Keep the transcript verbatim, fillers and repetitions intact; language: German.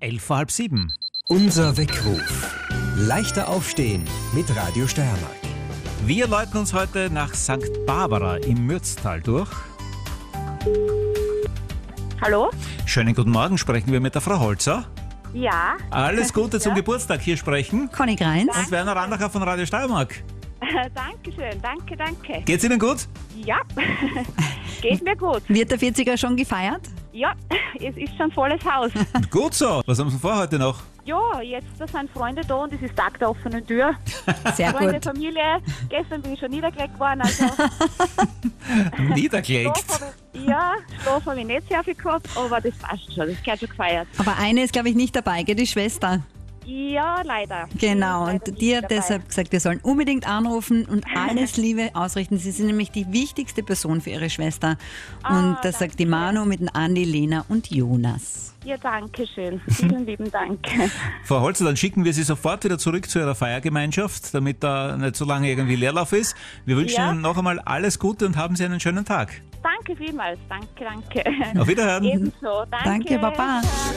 elf vor halb sieben. Unser Weckruf. Leichter aufstehen mit Radio Steiermark. Wir läuten uns heute nach Sankt Barbara im Mürztal durch. Hallo? Schönen guten Morgen, sprechen wir mit der Frau Holzer. Ja. Alles Gute zum Ja. Geburtstag, hier sprechen. Conny Greins. Und Werner Randacher von Radio Steiermark. Dankeschön, danke, danke. Geht's Ihnen gut? Ja, geht mir gut. Wird der vierziger schon gefeiert? Ja, es ist schon volles Haus. Gut so. Was haben Sie vor heute noch? Ja, jetzt da sind Freunde da und es ist Tag der offenen Tür. Sehr Freunde, gut. Familie. Gestern bin ich schon niedergelegt worden. Also Niedergelegt. Schlaf habe ich, ja, Schlaf habe ich nicht sehr viel gehabt, aber das passt schon, das gehört schon gefeiert. Aber eine ist, glaube ich, nicht dabei, gell? Die Schwester. Ja, leider. Genau, Leider und nicht die hat dabei. deshalb gesagt, wir sollen unbedingt anrufen und alles Liebe ausrichten. Sie sind nämlich die wichtigste Person für ihre Schwester. Ah, Und das sagt die danke. Manu mit dem Andi, Lena und Jonas. Ja, danke schön. Vielen lieben Dank. Frau Holzer, dann schicken wir Sie sofort wieder zurück zu Ihrer Feiergemeinschaft, damit da nicht so lange irgendwie Leerlauf ist. Wir wünschen Ja. Ihnen noch einmal alles Gute und haben Sie einen schönen Tag. Danke vielmals. Danke, danke. Auf Wiederhören. Ebenso. Danke. Danke, Baba.